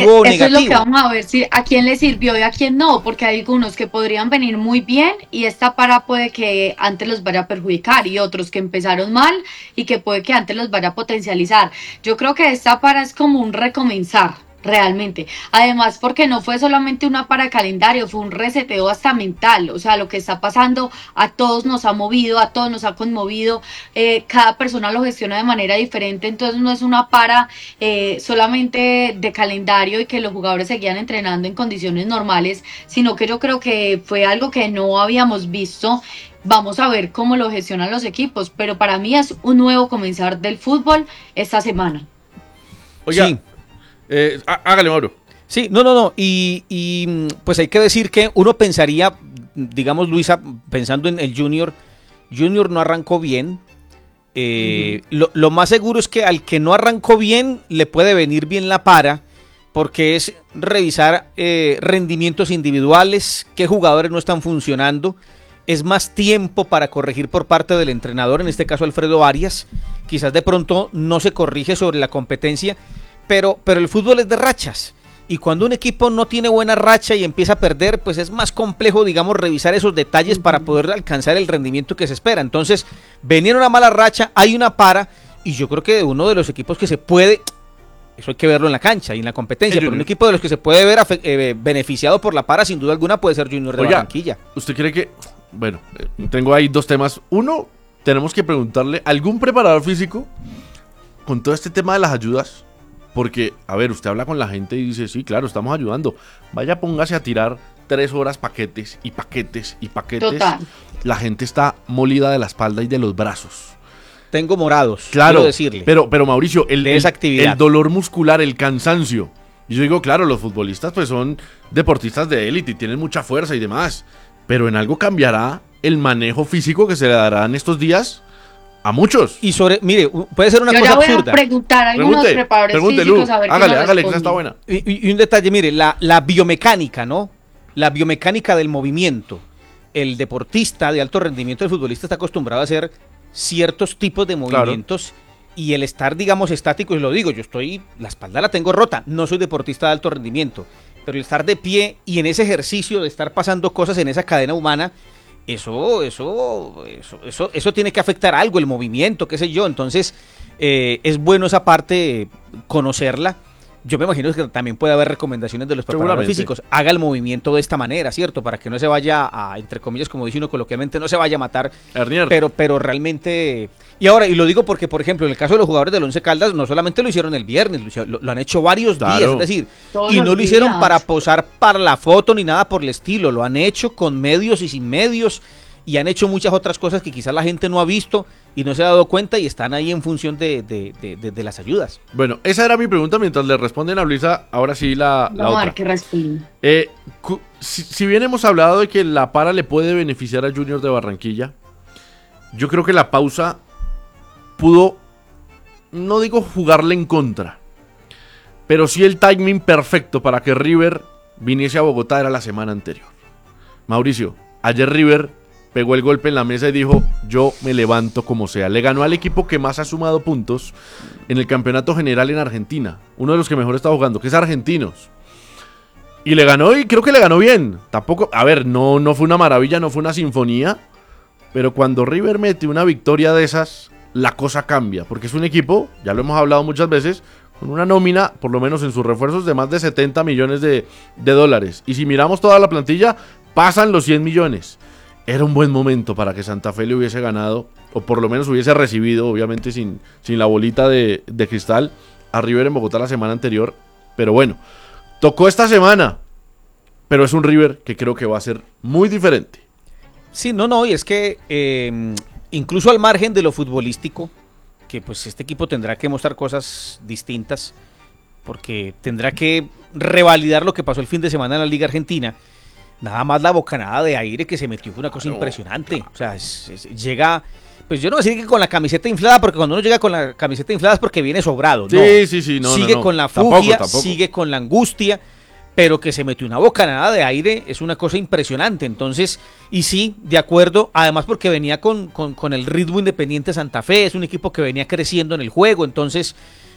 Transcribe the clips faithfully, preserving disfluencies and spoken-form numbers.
positivo o eso negativo. Es lo que vamos a ver si a quién le sirvió y a quién no, porque hay algunos que podrían venir muy bien y esta para puede que antes los vaya a perjudicar y otros que empezaron mal y que puede que antes los vaya a potencializar. Yo creo que esta para es como un recomenzar. Realmente, además porque no fue solamente una para calendario, fue un reseteo hasta mental, o sea, lo que está pasando a todos nos ha movido, a todos nos ha conmovido, eh, cada persona lo gestiona de manera diferente, entonces no es una para eh, solamente de calendario y que los jugadores seguían entrenando en condiciones normales, sino que yo creo que fue algo que no habíamos visto. Vamos a ver cómo lo gestionan los equipos, pero para mí es un nuevo comenzar del fútbol esta semana. Oiga, Sí. eh, há- hágale, Mauro. Sí, no, no, no. Y, y, pues hay que decir que uno pensaría, digamos, Luisa, pensando en el Junior, Junior no arrancó bien. Eh, uh-huh. lo, lo más seguro es que al que no arrancó bien le puede venir bien la para, porque es revisar eh, rendimientos individuales, qué jugadores no están funcionando. Es más tiempo para corregir por parte del entrenador, en este caso Alfredo Arias. Quizás de pronto no se corrige sobre la competencia, pero, pero el fútbol es de rachas. Y cuando un equipo no tiene buena racha y empieza a perder, pues es más complejo, digamos, revisar esos detalles para poder alcanzar el rendimiento que se espera. Entonces, venía una mala racha, hay una para, y yo creo que uno de los equipos que se puede, eso hay que verlo en la cancha y en la competencia, pero un equipo de los que se puede ver eh, beneficiado por la para, sin duda alguna, puede ser Junior de Oiga, Barranquilla. ¿Usted cree que...? Bueno, eh, tengo ahí dos temas. Uno, tenemos que preguntarle a algún preparador físico con todo este tema de las ayudas. Porque, a ver, usted habla con la gente y dice, sí, claro, estamos ayudando. Vaya, póngase a tirar tres horas paquetes y paquetes y paquetes. Total. La gente está molida de la espalda y de los brazos. Tengo morados, claro, quiero decirle. Pero, pero Mauricio, el, de esa actividad. el dolor muscular, el cansancio. Y yo digo, claro, los futbolistas pues son deportistas de élite y tienen mucha fuerza y demás. Pero en algo cambiará el manejo físico que se le dará en estos días a muchos. Y sobre, mire, puede ser una Yo cosa ya voy absurda. a preguntar a algunos Pregunte, preparadores pregunte, físicos Lu, a ver hágale, qué nos hágale, que esa está responden. buena. Y, y un detalle, mire, la, la biomecánica, ¿no? La biomecánica del movimiento. El deportista de alto rendimiento, el futbolista, está acostumbrado a hacer ciertos tipos de movimientos. Claro. Y el estar, digamos, estático, y lo digo, yo estoy, la espalda la tengo rota, no soy deportista de alto rendimiento, pero el estar de pie y en ese ejercicio de estar pasando cosas en esa cadena humana, Eso, eso, eso, eso, eso tiene que afectar algo, el movimiento, qué sé yo. Entonces, eh, es bueno esa parte, conocerla. Yo me imagino que también puede haber recomendaciones de los preparadores físicos. Haga el movimiento de esta manera, ¿cierto? Para que no se vaya a, entre comillas, como dice uno coloquialmente, no se vaya a matar. Hernier. Pero, pero realmente... Y ahora, y lo digo porque, por ejemplo, en el caso de los jugadores del Once Caldas, no solamente lo hicieron el viernes, lo, lo, lo han hecho varios claro. días, es decir, Todos y no lo días. hicieron para posar para la foto ni nada por el estilo, lo han hecho con medios y sin medios, y han hecho muchas otras cosas que quizás la gente no ha visto y no se ha dado cuenta y están ahí en función de, de, de, de, de las ayudas. Bueno, esa era mi pregunta mientras le responden a Luisa, ahora sí la, la Vamos otra. a ver qué responde. Eh, si, si bien hemos hablado de que la para le puede beneficiar a Junior de Barranquilla, yo creo que la pausa pudo, no digo jugarle en contra, pero sí el timing perfecto para que River viniese a Bogotá era la semana anterior. Mauricio, ayer River pegó el golpe en la mesa y dijo, yo me levanto como sea. Le ganó al equipo que más ha sumado puntos en el campeonato general en Argentina. Uno de los que mejor está jugando, que es Argentinos. Y le ganó y creo que le ganó bien. Tampoco, a ver, no, no fue una maravilla, no fue una sinfonía. Pero cuando River mete una victoria de esas, la cosa cambia. Porque es un equipo, ya lo hemos hablado muchas veces, con una nómina, por lo menos en sus refuerzos, de más de setenta millones de, de dólares. Y si miramos toda la plantilla, pasan los cien millones. Era un buen momento para que Santa Fe le hubiese ganado, o por lo menos hubiese recibido, obviamente sin, sin la bolita de, de cristal, a River en Bogotá la semana anterior. Pero bueno, tocó esta semana, pero es un River que creo que va a ser muy diferente. Sí, no, no, y es que eh, incluso al margen de lo futbolístico, que pues este equipo tendrá que mostrar cosas distintas, porque tendrá que revalidar lo que pasó el fin de semana en la Liga Argentina. Nada más la bocanada de aire que se metió fue una cosa claro. impresionante. O sea, es, es, llega, pues yo no voy a decir que con la camiseta inflada, porque cuando uno llega con la camiseta inflada es porque viene sobrado. Sí, no. sí, sí, no, Sigue no, no. con la Tampoco, furia, tampoco. sigue con la angustia, pero que se metió una bocanada de aire es una cosa impresionante. Entonces, y sí, de acuerdo, además porque venía con, con, con el ritmo Independiente Santa Fe, es un equipo que venía creciendo en el juego, entonces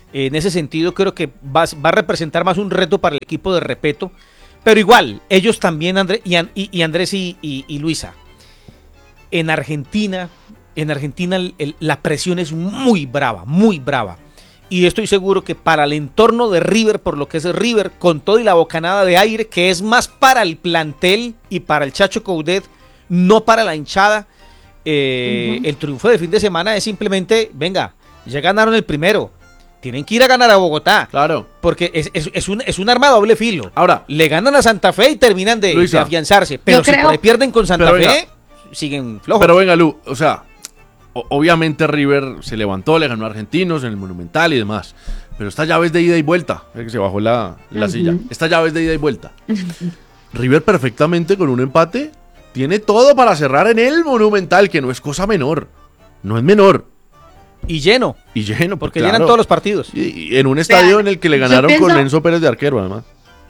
En ese sentido creo que va, va a representar más un reto para el equipo de Repeto, pero igual, ellos también, André, y, y, y Andrés y, y, y Luisa, en Argentina, en Argentina el, el, la presión es muy brava, muy brava. Y estoy seguro que para el entorno de River, por lo que es River, con todo y la bocanada de aire, que es más para el plantel y para el Chacho Coudet, no para la hinchada, eh, uh-huh. el triunfo de fin de semana es simplemente, venga, ya ganaron el primero, tienen que ir a ganar a Bogotá. Claro. Porque es, es, es, un, es un arma a doble filo. Ahora, le ganan a Santa Fe y terminan de, de afianzarse. Pero si creo... pierden con Santa Fe, venga, siguen flojos. Pero venga, Lu, o sea, o, obviamente River se levantó, le ganó a Argentinos en el Monumental y demás. Pero esta llave es de ida y vuelta. Es que se bajó la, la uh-huh. silla. Esta llave es de ida y vuelta. River perfectamente con un empate tiene todo para cerrar en el Monumental, que no es cosa menor. No es menor. Y lleno. Y lleno, porque claro, llenan todos los partidos. Y, y en un estadio Vean, en el que le ganaron pienso, con Enzo Pérez de arquero, además.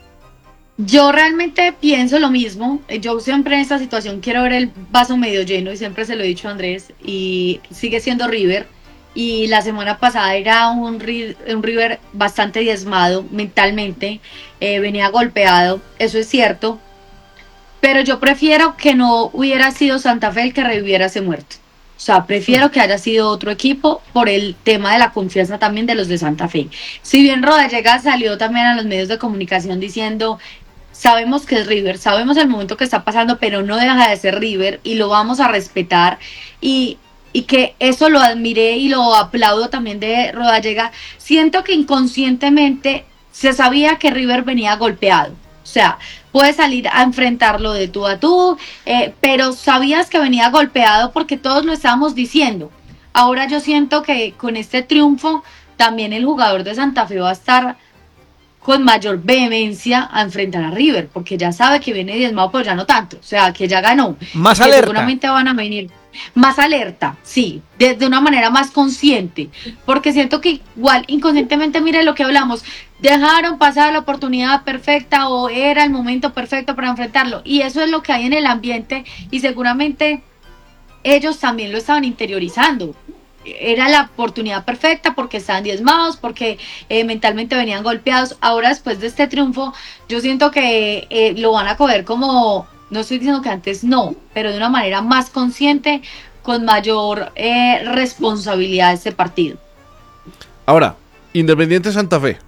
Yo realmente pienso lo mismo. Yo siempre en esta situación quiero ver el vaso medio lleno, y siempre se lo he dicho a Andrés, y sigue siendo River. Y la semana pasada era un, un River bastante diezmado mentalmente, eh, venía golpeado, eso es cierto. Pero yo prefiero que no hubiera sido Santa Fe el que reviviera ese muerto. O sea, prefiero que haya sido otro equipo por el tema de la confianza también de los de Santa Fe. Si bien Rodallega salió también a los medios de comunicación diciendo, sabemos que es River, sabemos el momento que está pasando, pero no deja de ser River y lo vamos a respetar. Y, y que eso lo admiré y lo aplaudo también de Rodallega. Siento que inconscientemente se sabía que River venía golpeado. O sea, puede salir a enfrentarlo de tú a tú, eh, pero sabías que venía golpeado porque todos lo estábamos diciendo. Ahora yo siento que con este triunfo también el jugador de Santa Fe va a estar con mayor vehemencia a enfrentar a River, porque ya sabe que viene diezmado, pero ya no tanto, o sea, que ya ganó. Más alerta. Seguramente van a venir más alerta, sí, de, de una manera más consciente, porque siento que igual inconscientemente, mire lo que hablamos, dejaron pasar la oportunidad perfecta o era el momento perfecto para enfrentarlo, y eso es lo que hay en el ambiente, y seguramente ellos también lo estaban interiorizando. Era la oportunidad perfecta porque estaban diezmados, porque eh, mentalmente venían golpeados. Ahora, después de este triunfo, yo siento que eh, lo van a coger como, no estoy diciendo que antes no, pero de una manera más consciente, con mayor eh, responsabilidad de este partido. Ahora, Independiente Santa Fe.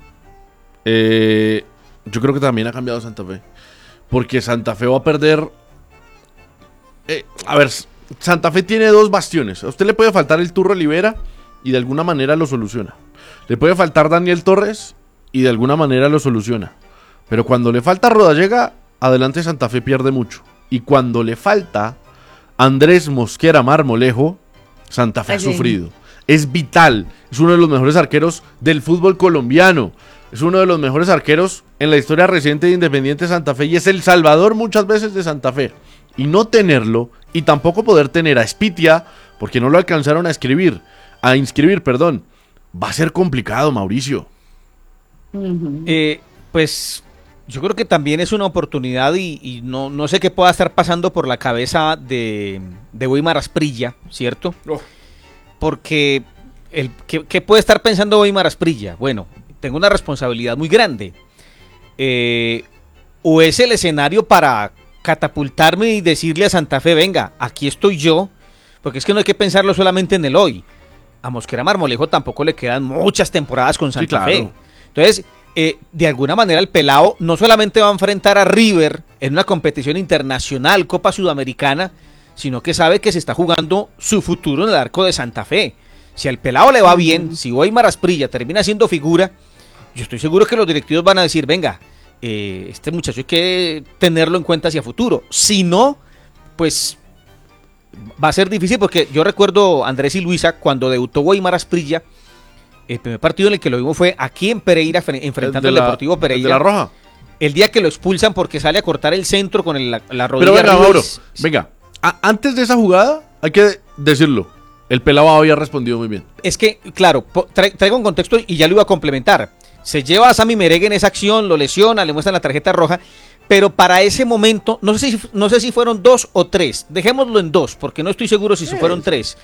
Eh, yo creo que también ha cambiado Santa Fe, porque Santa Fe va a perder. Eh, a ver. Santa Fe tiene dos bastiones. A usted le puede faltar el Turro Olivera y de alguna manera lo soluciona. Le puede faltar Daniel Torres y de alguna manera lo soluciona. Pero cuando le falta Rodallega, adelante Santa Fe pierde mucho. Y cuando le falta Andrés Mosquera Marmolejo, Santa Fe ha sufrido. Es vital. Es uno de los mejores arqueros del fútbol colombiano. Es uno de los mejores arqueros en la historia reciente de Independiente Santa Fe y es el salvador muchas veces de Santa Fe. Y no tenerlo, y tampoco poder tener a Spitia, porque no lo alcanzaron a escribir, a inscribir, perdón, va a ser complicado, Mauricio. Uh-huh. Eh, pues yo creo que también es una oportunidad y, y no, no sé qué pueda estar pasando por la cabeza de, de Weimar Asprilla, ¿cierto? Oh. Porque, el, ¿qué, ¿qué puede estar pensando Weimar Asprilla? Bueno, tengo una responsabilidad muy grande. Eh, o es el escenario para catapultarme y decirle a Santa Fe, venga, aquí estoy yo, porque es que no hay que pensarlo solamente en el hoy. A Mosquera Marmolejo tampoco le quedan muchas temporadas con Santa sí, claro. Fe. Entonces, eh, de alguna manera el pelado no solamente va a enfrentar a River en una competición internacional, Copa Sudamericana, sino que sabe que se está jugando su futuro en el arco de Santa Fe. Si al pelado le va bien, si Weimar Asprilla termina siendo figura, yo estoy seguro que los directivos van a decir, venga, Eh, este muchacho hay que tenerlo en cuenta hacia futuro. Si no, pues va a ser difícil porque yo recuerdo Andrés y Luisa cuando debutó Weimar Asprilla, el primer partido en el que lo vimos fue aquí en Pereira enfrentando al Deportivo Pereira. ¿El de la Roja? El día que lo expulsan porque sale a cortar el centro con el, la, la rodilla. Pero venga, Mauro, venga, a, antes de esa jugada hay que decirlo, el pelado había respondido muy bien. Es que, claro, tra- traigo un contexto y ya lo iba a complementar. Se lleva a Sammy Meregui en esa acción, lo lesiona, le muestran la tarjeta roja, pero para ese momento, no sé si, no sé si fueron dos o tres, dejémoslo en dos, porque no estoy seguro si sí. fueron tres,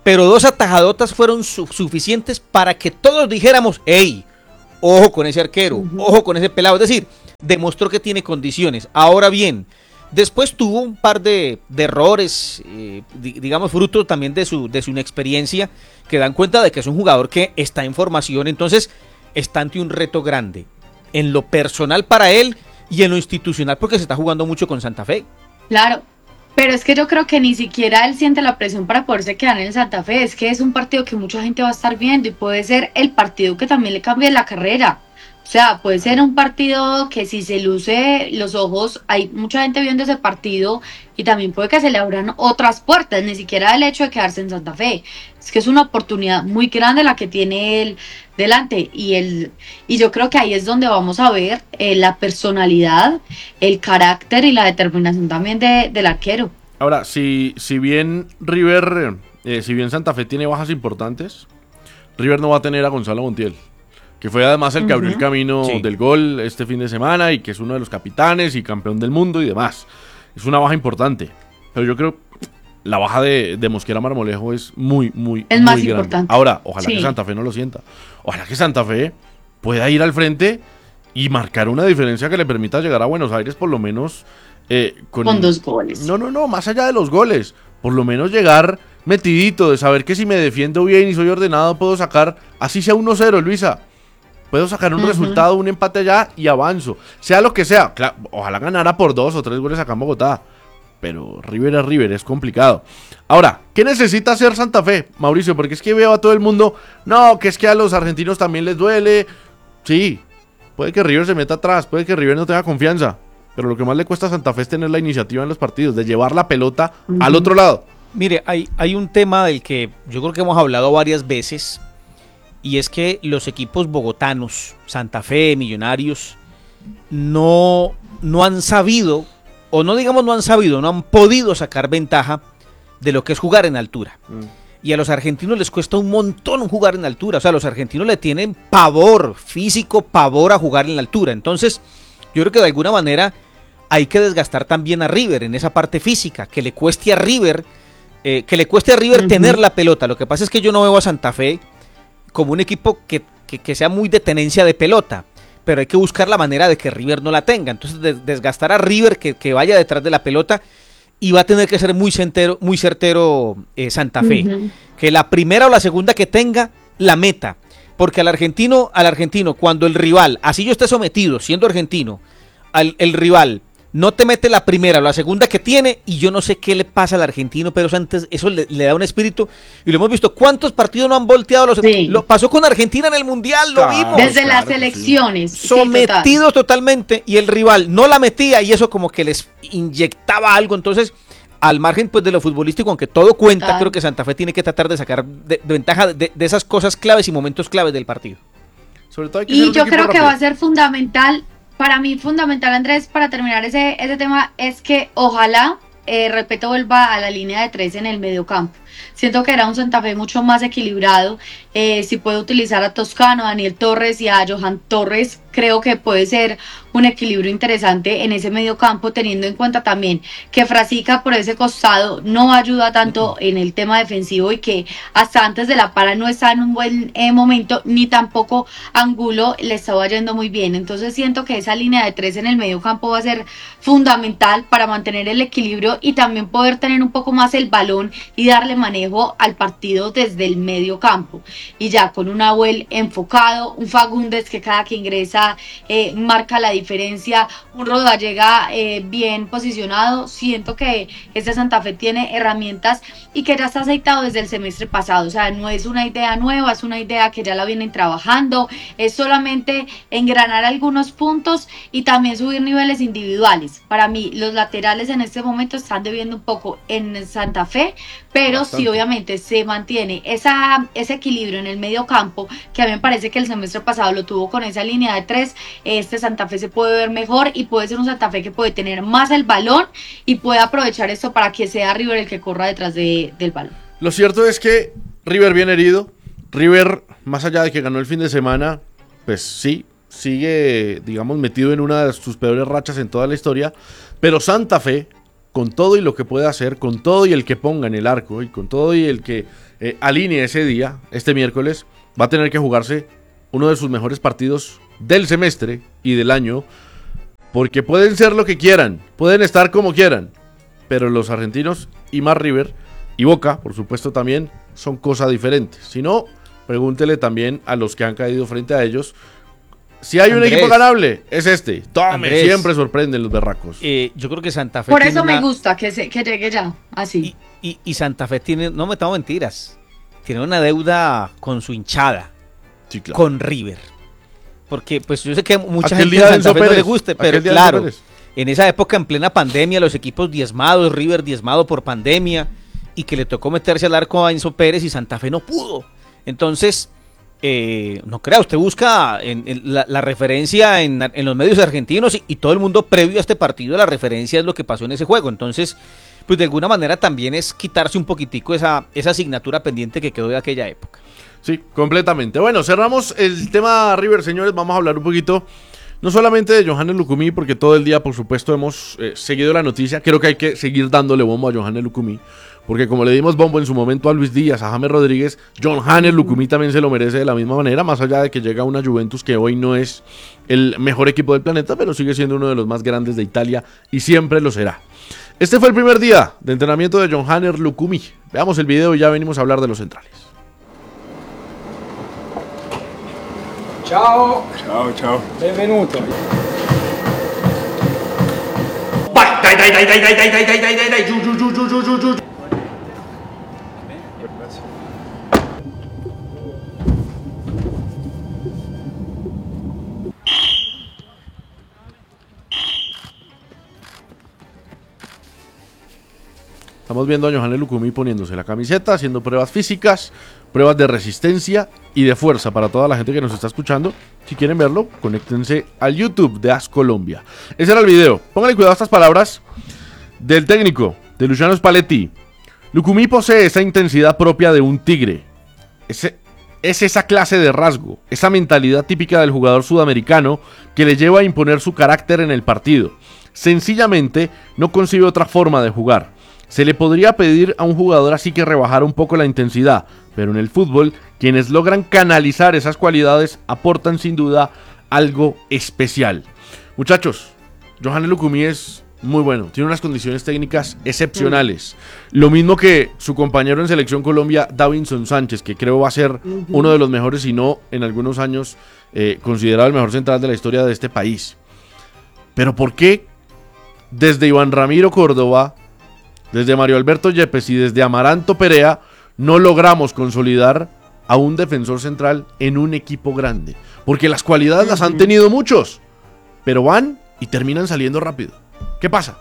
pero dos atajadotas fueron su suficientes para que todos dijéramos, hey, ojo con ese arquero, uh-huh. ojo con ese pelado. Es decir, demostró que tiene condiciones. Ahora bien, después tuvo un par de, de errores, eh, digamos, fruto también de su, de su inexperiencia, que dan cuenta de que es un jugador que está en formación, entonces está ante un reto grande, en lo personal para él y en lo institucional, porque se está jugando mucho con Santa Fe. Claro, pero es que yo creo que ni siquiera él siente la presión para poderse quedar en el Santa Fe, es que es un partido que mucha gente va a estar viendo y puede ser el partido que también le cambie la carrera. O sea, puede ser un partido que si se luce los ojos, hay mucha gente viendo ese partido y también puede que se le abran otras puertas, ni siquiera el hecho de quedarse en Santa Fe. Es que es una oportunidad muy grande la que tiene él delante y, el, y yo creo que ahí es donde vamos a ver eh, la personalidad, el carácter y la determinación también de, del arquero. Ahora, si, si bien River, eh, si bien Santa Fe tiene bajas importantes, River no va a tener a Gonzalo Montiel, que fue además el que abrió uh-huh. el camino sí. del gol este fin de semana y que es uno de los capitanes y campeón del mundo y demás. Es una baja importante, pero yo creo la baja de, de Mosquera Marmolejo es muy, muy, es muy más grande. Importante. Ahora, ojalá sí. que Santa Fe no lo sienta. Ojalá que Santa Fe pueda ir al frente y marcar una diferencia que le permita llegar a Buenos Aires por lo menos eh, con, con dos goles. No, no, no, más allá de los goles, por lo menos llegar metidito, de saber que si me defiendo bien y soy ordenado puedo sacar, así sea uno cero, Luisa. Puedo sacar un uh-huh. resultado, un empate allá y avanzo. Sea lo que sea. Claro, ojalá ganara por dos o tres goles acá en Bogotá. Pero River es River, es complicado. Ahora, ¿qué necesita hacer Santa Fe, Mauricio? Porque es que veo a todo el mundo, no, que es que a los argentinos también les duele. Sí, puede que River se meta atrás, puede que River no tenga confianza. Pero lo que más le cuesta a Santa Fe es tener la iniciativa en los partidos, de llevar la pelota uh-huh. al otro lado. Mire, hay, hay un tema del que yo creo que hemos hablado varias veces. Y es que los equipos bogotanos, Santa Fe, Millonarios, no, no han sabido, o no digamos no han sabido, no han podido sacar ventaja de lo que es jugar en altura. Mm. Y a los argentinos les cuesta un montón jugar en altura. O sea, los argentinos le tienen pavor físico, pavor a jugar en la altura. Entonces, yo creo que de alguna manera hay que desgastar también a River en esa parte física, que le cueste a River, eh, que le cueste a River uh-huh. tener la pelota. Lo que pasa es que yo no veo a Santa Fe como un equipo que, que, que sea muy de tenencia de pelota, pero hay que buscar la manera de que River no la tenga. Entonces de, desgastar a River, que, que vaya detrás de la pelota, y va a tener que ser muy certero, muy certero eh, Santa Fe, uh-huh. que la primera o la segunda que tenga, la meta, porque al argentino, al argentino, cuando el rival, así yo esté sometido, siendo argentino, al el rival no te mete la primera o la segunda que tiene, y yo no sé qué le pasa al argentino, pero eso, antes, eso le, le da un espíritu, y lo hemos visto, ¿cuántos partidos no han volteado? Los, sí. Lo pasó con Argentina en el Mundial, lo claro, vimos. Desde claro, las elecciones. Sí. Sometidos sí, total. totalmente, y el rival no la metía, y eso como que les inyectaba algo. Entonces, al margen pues de lo futbolístico, aunque todo cuenta, claro. creo que Santa Fe tiene que tratar de sacar de, de ventaja de, de esas cosas claves y momentos claves del partido. Sobre todo hay que y yo creo rápido. que va a ser fundamental. Para mí fundamental, Andrés, para terminar ese, ese tema, es que ojalá eh, Repeto vuelva a la línea de tres en el medio campo. Siento que era un Santa Fe mucho más equilibrado. Eh, si puede utilizar a Toscano, a Daniel Torres y a Johan Torres, creo que puede ser un equilibrio interesante en ese medio campo, teniendo en cuenta también que Frasica por ese costado no ayuda tanto en el tema defensivo y que hasta antes de la para no está en un buen eh, momento, ni tampoco Angulo le estaba yendo muy bien. Entonces siento que esa línea de tres en el medio campo va a ser fundamental para mantener el equilibrio y también poder tener un poco más el balón y darle manejo al partido desde el medio campo. Y ya con un Nahuel enfocado, un Fagundes que cada que ingresa eh, marca la diferencia, un Rodallega eh, bien posicionado. Siento que este Santa Fe tiene herramientas y que ya está aceitado desde el semestre pasado. O sea, no es una idea nueva, es una idea que ya la vienen trabajando, es solamente engranar algunos puntos y también subir niveles individuales. Para mí los laterales en este momento están debiendo un poco en Santa Fe, pero Bastante. sí obviamente se mantiene esa, ese equilibrio en el medio campo, que a mí me parece que el semestre pasado lo tuvo con esa línea de tres. Este Santa Fe se puede ver mejor y puede ser un Santa Fe que puede tener más el balón y puede aprovechar esto para que sea River el que corra detrás de, del balón. Lo cierto es que River bien herido, River más allá de que ganó el fin de semana, pues sí, sigue digamos metido en una de sus peores rachas en toda la historia, pero Santa Fe con todo y lo que puede hacer, con todo y el que ponga en el arco y con todo y el que eh, alinee ese día, este miércoles, va a tener que jugarse uno de sus mejores partidos del semestre y del año, porque pueden ser lo que quieran, pueden estar como quieran, pero los argentinos y más River y Boca, por supuesto también, son cosas diferentes. Si no, pregúntele también a los que han caído frente a ellos. Si hay Andrés, un equipo ganable, es este. Tome, Andrés, siempre sorprenden los berracos. Eh, yo creo que Santa Fe. Por eso una... me gusta que, se, que llegue ya, así. Y, y, y Santa Fe tiene, no me tomo mentiras, tiene una deuda con su hinchada, sí, claro. con River. Porque pues yo sé que mucha Aquel gente de Santa Fe Pérez, no le guste, pero claro, en esa época en plena pandemia, los equipos diezmados, River diezmado por pandemia, y que le tocó meterse al arco a Enzo Pérez y Santa Fe no pudo. Entonces, eh, no crea, usted busca en, en la, la referencia en, en los medios argentinos y, y todo el mundo previo a este partido, la referencia es lo que pasó en ese juego. Entonces, pues de alguna manera también es quitarse un poquitico esa, esa asignatura pendiente que quedó de aquella época. Sí, completamente. Bueno, cerramos el tema River, señores. Vamos a hablar un poquito, no solamente de Yohannes Lucumí, porque todo el día, por supuesto, hemos eh, seguido la noticia. Creo que hay que seguir dándole bombo a Yohannes Lucumí, porque como le dimos bombo en su momento a Luis Díaz, a James Rodríguez, Yohannes Lucumí también se lo merece de la misma manera, más allá de que llega una Juventus que hoy no es el mejor equipo del planeta, pero sigue siendo uno de los más grandes de Italia y siempre lo será. Este fue el primer día de entrenamiento de Yohannes Lucumí. Veamos el video y ya venimos a hablar de los centrales. Ciao. Ciao, ciao. Benvenuto. Vai, dai, dai, dai, dai, dai, dai, dai, dai, dai, dai, dai, giù, giù, giù, giù, giù, giù. Estamos viendo a Yohannes Lucumí poniéndose la camiseta, haciendo pruebas físicas, pruebas de resistencia y de fuerza para toda la gente que nos está escuchando. Si quieren verlo, conéctense al YouTube de AS Colombia. Ese era el video. Pónganle cuidado a estas palabras del técnico, de Luciano Spalletti. Lucumí posee esa intensidad propia de un tigre. Ese, es esa clase de rasgo, esa mentalidad típica del jugador sudamericano que le lleva a imponer su carácter en el partido. Sencillamente no concibe otra forma de jugar. Se le podría pedir a un jugador así que rebajara un poco la intensidad, pero en el fútbol, quienes logran canalizar esas cualidades aportan sin duda algo especial. Muchachos, Yohannes Lucumí es muy bueno, tiene unas condiciones técnicas excepcionales. Mm. Lo mismo que su compañero en Selección Colombia, Davinson Sánchez, que creo va a ser uh-huh. uno de los mejores, si no en algunos años, eh, considerado el mejor central de la historia de este país. Pero ¿por qué desde Iván Ramiro Córdoba, desde Mario Alberto Yepes y desde Amaranto Perea no logramos consolidar a un defensor central en un equipo grande? Porque las cualidades las han tenido muchos, pero van y terminan saliendo rápido. ¿Qué pasa?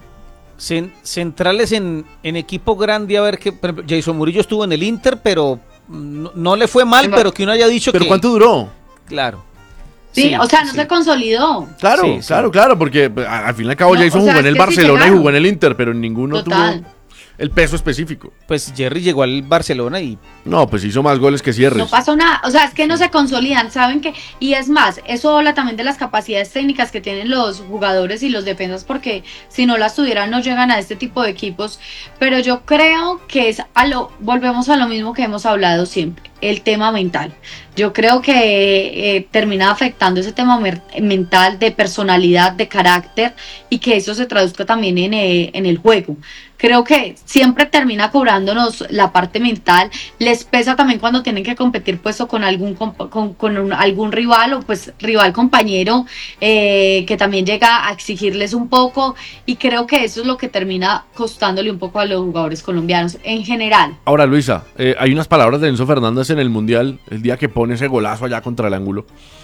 Cent- centrales en, en equipo grande, a ver que, por ejemplo, Jason Murillo estuvo en el Inter, pero no, no le fue mal, pero que uno haya dicho ¿Pero que... cuánto duró? Claro. Sí, sí, o sea, no sí. se consolidó. Claro, sí, claro, sí. claro, porque al fin y al cabo no, Jason o sea, jugó en el Barcelona sí y jugó en el Inter, pero en ninguno Total. tuvo el peso específico. Pues Jerry llegó al Barcelona y... No, pues hizo más goles que Cierres. No pasó nada, o sea, es que no se consolidan, ¿saben qué? Y es más, eso habla también de las capacidades técnicas que tienen los jugadores y los defensas, porque si no las tuvieran no llegan a este tipo de equipos, pero yo creo que es a lo, volvemos a lo mismo que hemos hablado siempre, el tema mental. Yo creo que eh, termina afectando ese tema mer- mental de personalidad, de carácter, y que eso se traduzca también en, eh, en el juego. Creo que siempre termina cobrándonos la parte mental, les pesa también cuando tienen que competir puesto con algún con, con un, algún rival o pues rival compañero eh, que también llega a exigirles un poco, y creo que eso es lo que termina costándole un poco a los jugadores colombianos en general. Ahora, Luisa, eh, hay unas palabras de Enzo Fernández en el Mundial, el día que pone ese golazo allá contra el ángulo,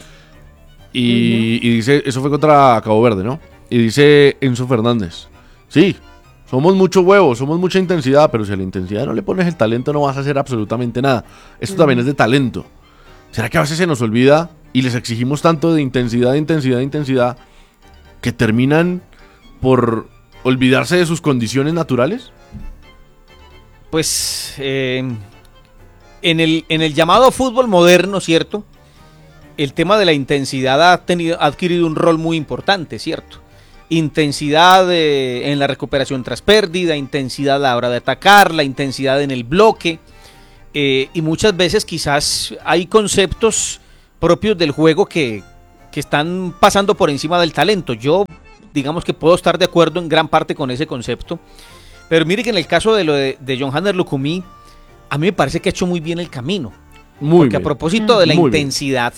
y, uh-huh. y dice, eso fue contra Cabo Verde, ¿no? Y dice Enzo Fernández, sí, somos mucho huevo, somos mucha intensidad, pero si a la intensidad no le pones el talento no vas a hacer absolutamente nada. Esto mm. también es de talento. ¿Será que a veces se nos olvida y les exigimos tanto de intensidad, de intensidad, de intensidad, que terminan por olvidarse de sus condiciones naturales? Pues eh, en, el, en el llamado fútbol moderno, ¿cierto? El tema de la intensidad ha, tenido, ha adquirido un rol muy importante, ¿cierto? intensidad eh, en la recuperación tras pérdida, intensidad a la hora de atacar, la intensidad en el bloque, eh, y muchas veces quizás hay conceptos propios del juego que, que están pasando por encima del talento. Yo digamos que puedo estar de acuerdo en gran parte con ese concepto, pero mire que en el caso de lo de, de Yohanner Lucumí, a mí me parece que ha hecho muy bien el camino, Muy porque bien. a propósito de la Muy bien. intensidad,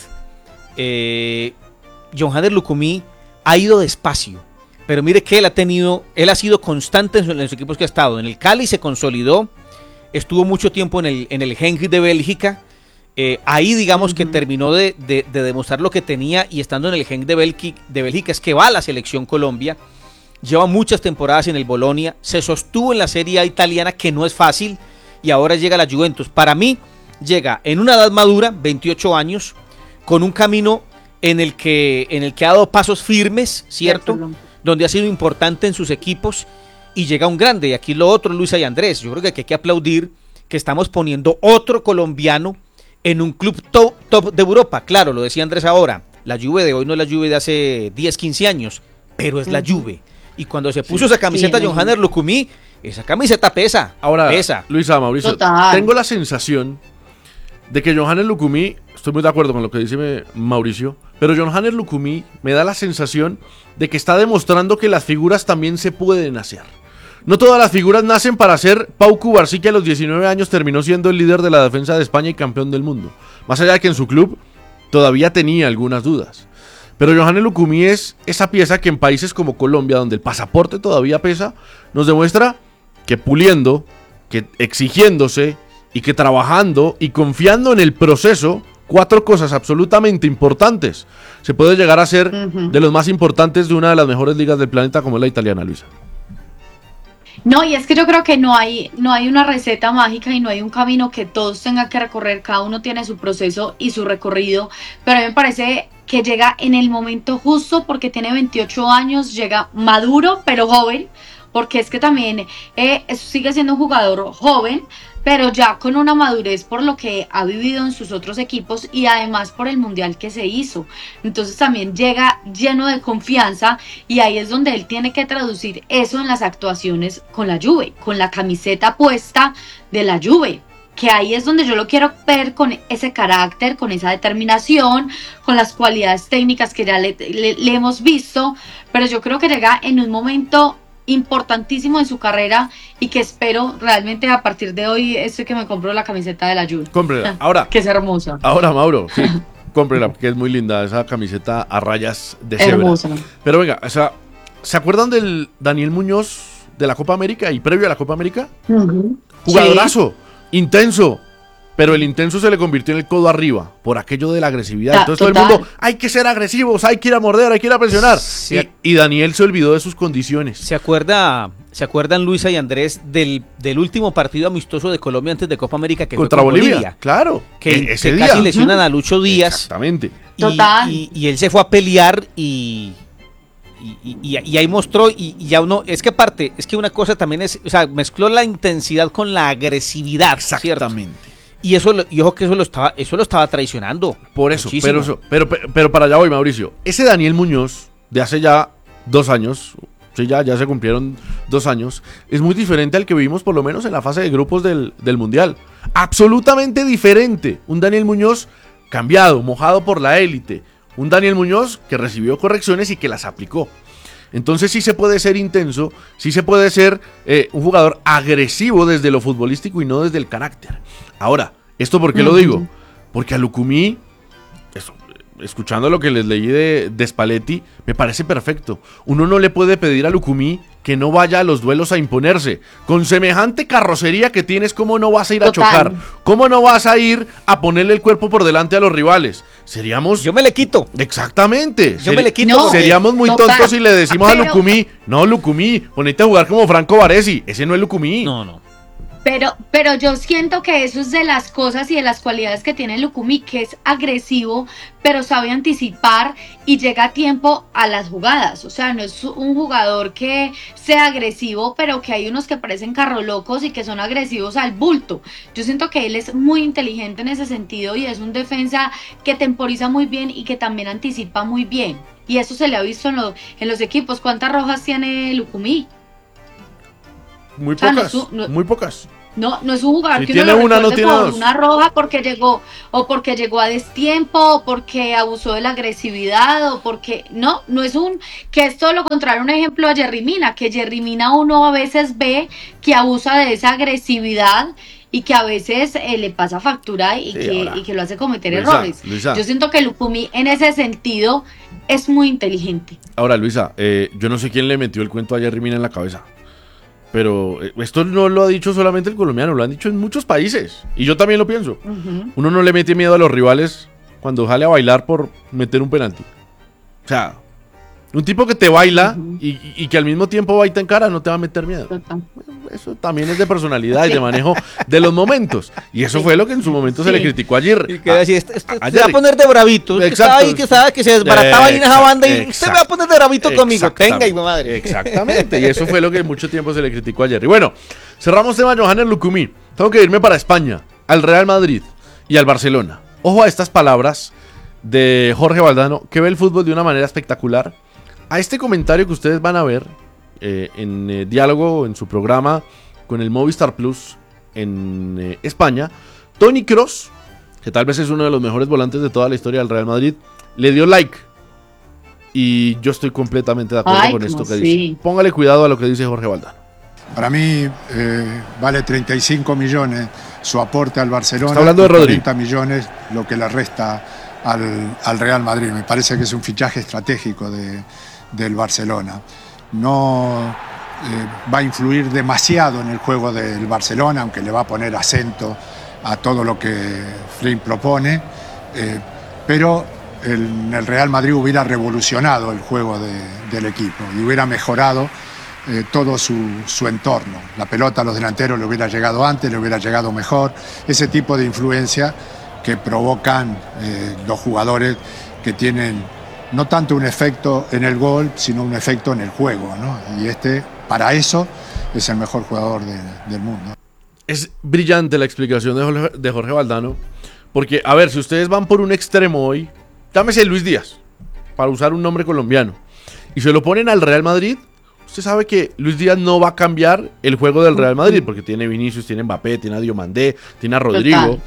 eh, Yohanner Lucumí ha ido despacio, pero mire que él ha tenido, él ha sido constante en los equipos que ha estado. En el Cali se consolidó, estuvo mucho tiempo en el, en el Genk de Bélgica, eh, ahí digamos uh-huh. que terminó de, de, de demostrar lo que tenía, y estando en el Genk de Bélgica, de Bélgica es que va a la selección Colombia, lleva muchas temporadas en el Bolonia, se sostuvo en la Serie A italiana, que no es fácil, y ahora llega a la Juventus. Para mí llega en una edad madura, veintiocho años, con un camino en el que, en el que ha dado pasos firmes, ¿cierto? Cierto. Donde ha sido importante en sus equipos, y llega un grande. Y aquí lo otro, Luisa y Andrés, yo creo que aquí hay que aplaudir que estamos poniendo otro colombiano en un club top, top de Europa. Claro, lo decía Andrés ahora, la Juve de hoy no es la Juve de hace diez, quince años, pero es la Juve. Y cuando se puso sí, esa camiseta sí, Yohanner Lucumí, esa camiseta pesa. Ahora, pesa. Luisa, Mauricio, Total. tengo la sensación de que Yohanner Lucumí, estoy muy de acuerdo con lo que dice Mauricio, pero Yohanner Lucumí me da la sensación de que está demostrando que las figuras también se pueden hacer. No todas las figuras nacen para ser Pau Cubarsí, que a los diecinueve años terminó siendo el líder de la defensa de España y campeón del mundo. Más allá de que en su club todavía tenía algunas dudas. Pero Yohanner Lucumí es esa pieza que en países como Colombia, donde el pasaporte todavía pesa, nos demuestra que puliendo, que exigiéndose y que trabajando y confiando en el proceso, cuatro cosas absolutamente importantes, se puede llegar a ser uh-huh. de los más importantes de una de las mejores ligas del planeta, como es la italiana, Luisa. No, y es que yo creo que no hay, no hay una receta mágica y no hay un camino que todos tengan que recorrer, cada uno tiene su proceso y su recorrido, pero a mí me parece que llega en el momento justo porque tiene veintiocho años, llega maduro pero joven, porque es que también eh, sigue siendo un jugador joven, pero ya con una madurez por lo que ha vivido en sus otros equipos y además por el mundial que se hizo. Entonces también llega lleno de confianza y ahí es donde él tiene que traducir eso en las actuaciones con la Juve, con la camiseta puesta de la Juve, que ahí es donde yo lo quiero ver con ese carácter, con esa determinación, con las cualidades técnicas que ya le, le, le hemos visto, pero yo creo que llega en un momento importantísimo en su carrera y que espero realmente a partir de hoy estoy que me compro la camiseta de la Juve. Cómprela. Ahora. Que es hermosa. Ahora, Mauro, sí, cómprela, porque es muy linda esa camiseta a rayas de cebra. Hermosa. Pero venga, o sea, ¿se acuerdan del Daniel Muñoz de la Copa América y previo a la Copa América? Uh-huh. Jugadorazo, sí. Intenso, pero el intenso se le convirtió en el codo arriba por aquello de la agresividad. Ta, Entonces total. Todo el mundo, hay que ser agresivos, hay que ir a morder, hay que ir a presionar. Sí. Y, y Daniel se olvidó de sus condiciones. ¿Se acuerda, se acuerdan Luisa y Andrés del, del último partido amistoso de Colombia antes de Copa América que contra fue con Bolivia? Bolivia? Claro. Que, e- ese que día. casi lesionan a Lucho Díaz. Exactamente. Y, total. Y, y él se fue a pelear y... Y, y, y ahí mostró, y, y ya uno, es que aparte, es que una cosa también es, o sea, mezcló la intensidad con la agresividad. Exactamente. ¿cierto? Y eso, y ojo que eso lo estaba, eso lo estaba traicionando. Por eso, pero, eso pero, pero, pero para allá voy, Mauricio. Ese Daniel Muñoz, de hace ya dos años, sí, ya, ya se cumplieron dos años, es muy diferente al que vimos por lo menos en la fase de grupos del, del Mundial. Absolutamente diferente. Un Daniel Muñoz cambiado, mojado por la élite. Un Daniel Muñoz que recibió correcciones y que las aplicó. Entonces sí se puede ser intenso, sí se puede ser eh, un jugador agresivo desde lo futbolístico y no desde el carácter. Ahora, ¿esto por qué uh-huh. lo digo? Porque a Lucumí, eso, escuchando lo que les leí de, de Spalletti, me parece perfecto. Uno no le puede pedir a Lucumí que no vaya a los duelos a imponerse. Con semejante carrocería que tienes, ¿cómo no vas a ir Total. a chocar? ¿Cómo no vas a ir a ponerle el cuerpo por delante a los rivales? Seríamos... Yo me le quito. Exactamente. Yo Seri... me le quito. No, Seríamos muy Total. tontos si le decimos Pero... a Lucumí, no, Lucumí, ponete a jugar como Franco Baresi. Ese no es Lucumí. No, no. Pero, pero yo siento que eso es de las cosas y de las cualidades que tiene Lucumí, que es agresivo, pero sabe anticipar y llega a tiempo a las jugadas. O sea, no es un jugador que sea agresivo, pero que hay unos que parecen carrolocos y que son agresivos al bulto. Yo siento que él es muy inteligente en ese sentido y es un defensa que temporiza muy bien y que también anticipa muy bien. Y eso se le ha visto en, lo, en los equipos. ¿Cuántas rojas tiene Lucumí? Muy O sea, no pocas, es un- no- muy pocas. No, no es un jugador Si que uno tiene lo una, no recuerde tiene por dos. una roja porque llegó, o porque llegó a destiempo, o porque abusó de la agresividad, o porque no, no es un, que es todo lo contrario, un ejemplo a Jerry Mina, que Jerry Mina uno a veces ve que abusa de esa agresividad y que a veces eh, le pasa factura y, Sí, que, ahora. y que lo hace cometer Luisa, errores. Luisa. Yo siento que Lucumí en ese sentido es muy inteligente. Ahora, Luisa, eh, yo no sé quién le metió el cuento a Jerry Mina en la cabeza. Pero eh, esto no lo ha dicho solamente el colombiano, lo han dicho en muchos países. Y yo también lo pienso. Ujú. Uno no le mete miedo a los rivales cuando sale a bailar por meter un penalti. O sea, un tipo que te baila y, y- y que al mismo tiempo baita en cara no te va a meter miedo. Total. Eso también es de personalidad y de manejo de los momentos. Y eso fue lo que en su momento se le Sí. criticó ayer. Y que así, este, este- a se va a Jerry. poner de bravito. Usted Exacto. estaba ahí, que estaba que se desbarataba ahí en esa banda y usted Exacto. me va a poner de bravito conmigo. Exactamente. Tenga, hijo de madre. Exactamente. Y eso fue lo que mucho tiempo se le criticó a Jerry. Bueno, cerramos tema Johannes Lucumí. Tengo que irme para España, al Real Madrid y al Barcelona. Ojo a estas palabras de Jorge Valdano, que ve el fútbol de una manera espectacular. A este comentario que ustedes van a ver eh, en eh, diálogo en su programa con el Movistar Plus en eh, España, Toni Kroos, que tal vez es uno de los mejores volantes de toda la historia del Real Madrid, le dio like. Y yo estoy completamente de acuerdo Ay, con esto ¿cómo que sí? dice. Póngale cuidado a lo que dice Jorge Valdano. Para mí eh, vale treinta y cinco millones su aporte al Barcelona. Está hablando de y Rodri. cuarenta millones lo que le resta al, al Real Madrid. Me parece que es un fichaje estratégico de, del Barcelona. No eh, va a influir demasiado en el juego del Barcelona, aunque le va a poner acento a todo lo que Flynn propone. eh, pero el, en el Real Madrid hubiera revolucionado el juego de- del equipo y hubiera mejorado eh, todo su, su entorno. La pelota a los delanteros le hubiera llegado antes, le hubiera llegado mejor. Ese tipo de influencia que provocan eh, los jugadores que tienen no tanto un efecto en el gol, sino un efecto en el juego, ¿no? Y este, para eso, es el mejor jugador de- del mundo. Es brillante la explicación de Jorge, de Jorge Valdano. Porque, a ver, si ustedes van por un extremo hoy, llámese Luis Díaz, para usar un nombre colombiano, y se lo ponen al Real Madrid, usted sabe que Luis Díaz no va a cambiar el juego del Real Madrid, porque tiene Vinicius, tiene Mbappé, tiene a Diomandé, tiene a Rodrigo. Total.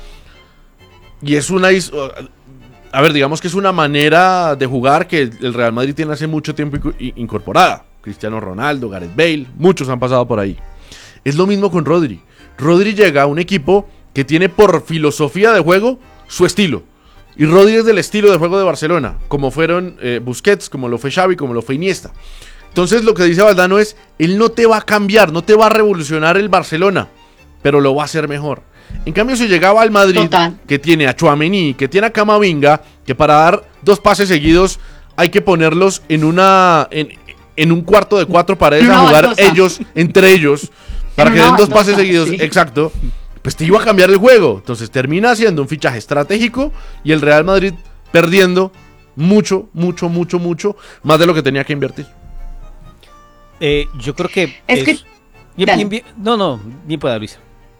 Y es una... is- A ver, digamos que es una manera de jugar que el Real Madrid tiene hace mucho tiempo inco- i- incorporada. Cristiano Ronaldo, Gareth Bale, muchos han pasado por ahí. Es lo mismo con Rodri. Rodri llega a un equipo que tiene por filosofía de juego su estilo. Y Rodri es del estilo de juego de Barcelona, como fueron eh, Busquets, como lo fue Xavi, como lo fue Iniesta. Entonces lo que dice Valdano es, él no te va a cambiar, no te va a revolucionar el Barcelona, pero lo va a hacer mejor. En cambio, si llegaba al Madrid, Total. que tiene a Tchouaméni, que tiene a Camavinga, que para dar dos pases seguidos hay que ponerlos en una en, en un cuarto de cuatro paredes Una a jugar baldosa. ellos, entre ellos, para En que una den dos baldosa, pases seguidos, sí. exacto, pues te iba a cambiar el juego. Entonces termina haciendo un fichaje estratégico y el Real Madrid perdiendo mucho, mucho, mucho, mucho, más de lo que tenía que invertir. Eh, yo creo que. Es que- Bien- dale. bien- bien- no, no, bien pueda, Luisa.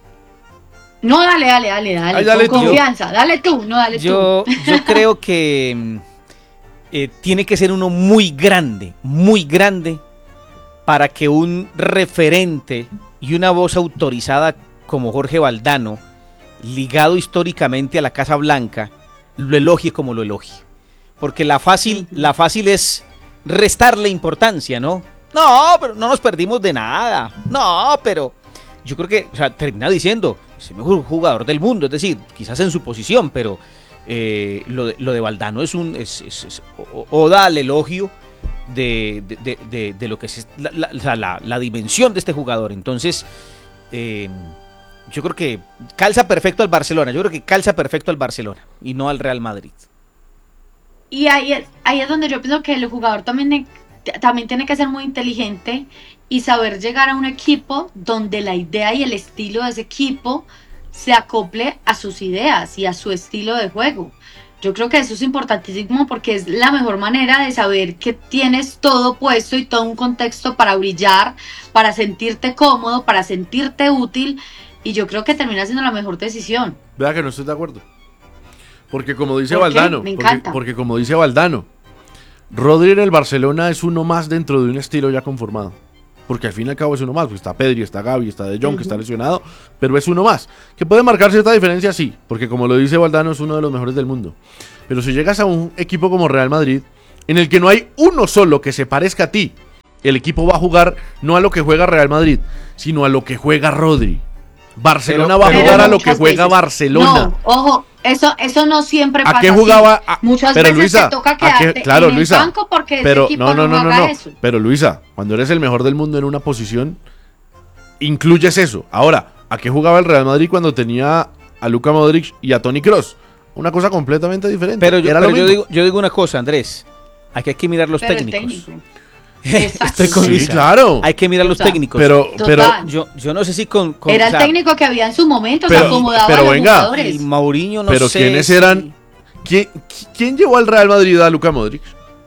No, dale, dale, dale, dale. Ay, dale con tú. confianza. Dale tú, no, dale Yo, tú. yo creo que mm, eh, tiene que ser uno muy grande, muy grande, para que un referente y una voz autorizada como Jorge Valdano, ligado históricamente a la Casa Blanca, lo elogie como lo elogie. Porque la fácil, la fácil es restarle importancia, ¿no? No, pero no nos perdimos de nada. No, pero yo creo que, o sea, termina diciendo, es el mejor jugador del mundo, es decir, quizás en su posición, pero eh, lo, de, lo de Valdano es un es, es- es o- oda al elogio de, de, de- de- de lo que es la, la- o sea, la- la dimensión de este jugador. Entonces, eh, yo creo que calza perfecto al Barcelona, yo creo que calza perfecto al Barcelona y no al Real Madrid. Y ahí es, ahí es donde yo pienso que el jugador también, ne- también tiene que ser muy inteligente y saber llegar a un equipo donde la idea y el estilo de ese equipo se acople a sus ideas y a su estilo de juego. Yo creo que eso es importantísimo porque es la mejor manera de saber que tienes todo puesto y todo un contexto para brillar, para sentirte cómodo, para sentirte útil, y yo creo que termina siendo la mejor decisión. Vea que no estoy de acuerdo. Porque como dice ¿Por qué? Valdano, Me porque, encanta. porque como dice Valdano, Rodri en el Barcelona es uno más dentro de un estilo ya conformado. Porque al fin y al cabo es uno más. Porque está Pedri, está Gavi, está De Jong, uh-huh. que está lesionado. Pero es uno más. Que puede marcar cierta diferencia, sí. Porque como lo dice Valdano, es uno de los mejores del mundo. Pero si llegas a un equipo como Real Madrid, en el que no hay uno solo que se parezca a ti, el equipo va a jugar no a lo que juega Real Madrid, sino a lo que juega Rodri. Barcelona pero, va a jugar a lo que juega veces. Barcelona. No, ojo, eso, eso no siempre pasa. ¿A qué jugaba? A, Muchas pero veces Luisa, te toca quedarte qué, claro, en Luisa, el banco porque pero, ese equipo no, no, no, no, no, haga no. eso. Pero Luisa, cuando eres el mejor del mundo en una posición, incluyes eso. Ahora, ¿a qué jugaba el Real Madrid cuando tenía a Luka Modric y a Toni Kroos? Una cosa completamente diferente. Pero, yo, pero yo, digo, yo digo una cosa, Andrés. Aquí hay que mirar los pero técnicos. Estoy con sí, claro. Hay que mirar los Total. técnicos. Pero, pero yo, yo no sé si con, con era o sea, el técnico que había en su momento, pero, se acomodaba pero a los venga, jugadores. Y Mourinho no pero sé. ¿quiénes si... eran? ¿Quién, ¿Quién llevó al Real Madrid a Luka Modric?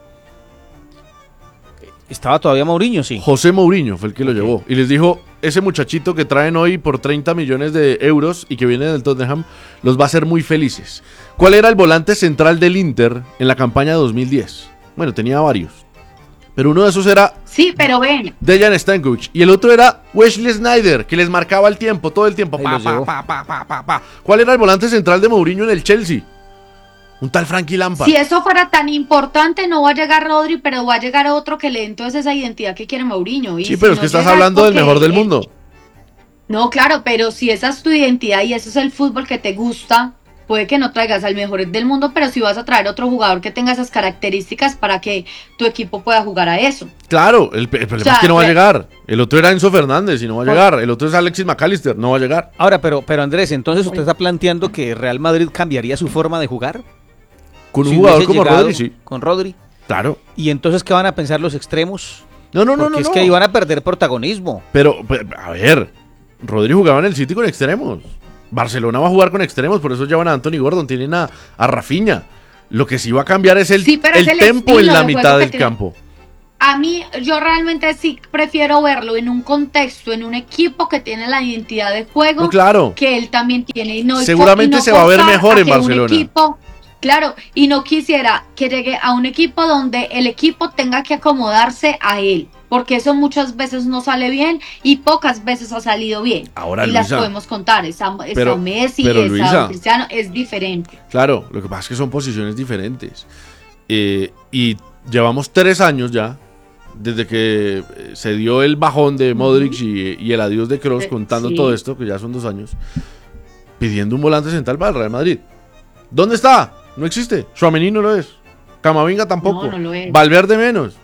Estaba todavía Mourinho, sí. José Mourinho fue el que lo llevó. Y les dijo, ese muchachito que traen hoy por treinta millones de euros y que viene del Tottenham, los va a hacer muy felices. ¿Cuál era el volante central del Inter en la campaña de dos mil diez? Bueno, tenía varios. Pero uno de esos era... Sí, pero ven. Dejan Stankovic. Y el otro era Wesley Sneijder, que les marcaba el tiempo, todo el tiempo. Pa, pa, pa, pa, pa, pa, pa. ¿Cuál era el volante central de Mourinho en el Chelsea? Un tal Frankie Lampard. Si eso fuera tan importante, no va a llegar Rodri, pero va a llegar otro que le dé entonces esa identidad que quiere Mourinho. Y sí, pero si es que no estás hablando del mejor del él... mundo. No, claro, pero si esa es tu identidad y eso es el fútbol que te gusta, puede que no traigas al mejor del mundo, pero si vas a traer otro jugador que tenga esas características para que tu equipo pueda jugar a eso. Claro, el, el problema o sea, es que no va a llegar. El otro era Enzo Fernández y no va a llegar. El otro es Alexis McAllister, no va a llegar. Ahora, pero, pero Andrés, entonces usted está planteando que Real Madrid cambiaría su forma de jugar. Con un si jugador como Rodri, sí. Con Rodri. Claro. ¿Y entonces qué van a pensar los extremos? No, no, no, Porque no. es no. que ahí van a perder protagonismo. Pero, a ver, Rodri jugaba en el City con extremos. Barcelona va a jugar con extremos, por eso llevan a Anthony Gordon, tienen a, a Rafinha. Lo que sí va a cambiar es el, sí, el, es el tempo en la mitad del tiene. campo. A mí, yo realmente sí prefiero verlo en un contexto, en un equipo que tiene la identidad de juego no, claro. que él también tiene. Y no, seguramente y no se va a ver mejor a en Barcelona. Un equipo, claro, y no quisiera que llegue a un equipo donde el equipo tenga que acomodarse a él, porque eso muchas veces no sale bien y pocas veces ha salido bien. Ahora, y Luisa, las podemos contar, esa, pero, esa Messi, pero, esa Luisa, Cristiano, es diferente. Claro, lo que pasa es que son posiciones diferentes. Eh, y llevamos tres años ya, desde que se dio el bajón de Modric uh-huh. y, y el adiós de Kroos, contando sí. todo esto, que ya son dos años, pidiendo un volante central para el Real Madrid. ¿Dónde está? No existe. Tchouaméni no lo es. Camavinga tampoco. No, no lo es. Valverde menos.